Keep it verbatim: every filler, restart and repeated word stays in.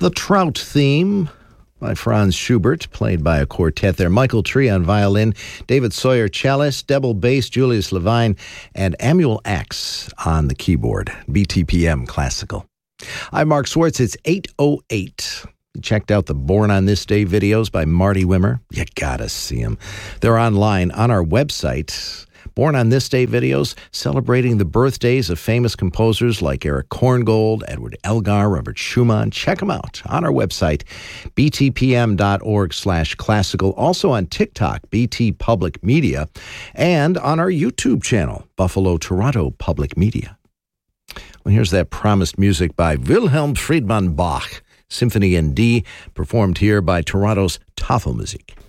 The Trout Theme by Franz Schubert, played by a quartet there. Michael Tree on violin, David Sawyer cellist, Debel bass, Julius Levine, and Amuel Axe on the keyboard. B T P M Classical. I'm Mark Swartz. It's eight oh eight. You checked out the Born on This Day videos by Marty Wimmer? You gotta see them. They're online on our website. Born on This Day videos celebrating the birthdays of famous composers like Eric Korngold, Edward Elgar, Robert Schumann. Check them out on our website, b t p m dot org slash classical. Also on TikTok, B T Public Media, and on our YouTube channel, Buffalo Toronto Public Media. Well, here's that promised music by Wilhelm Friedman Bach, Symphony in D, performed here by Toronto's Tafelmusik.